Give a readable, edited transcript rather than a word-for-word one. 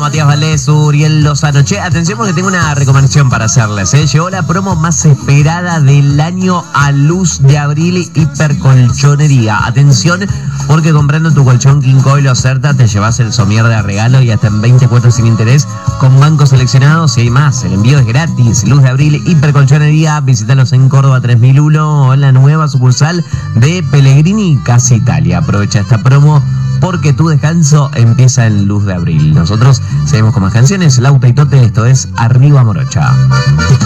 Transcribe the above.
Matías Valdés, Uriel Lozano. Che, atención porque tengo una recomendación para hacerles. Llegó la promo más esperada del año a Luz de Abril Hipercolchonería. Atención porque comprando tu colchón King Coil Ocerta te llevas el somier de regalo y hasta en 20 cuotas sin interés con bancos seleccionados y hay más. El envío es gratis. Luz de Abril Hipercolchonería. Visítalos en Córdoba 3001 o en la nueva sucursal de Pellegrini Casa Italia. Aprovecha esta promo porque tu descanso empieza en Luz de Abril. Nosotros seguimos con más canciones. Lauta y Tote, esto es Arriba Morocha.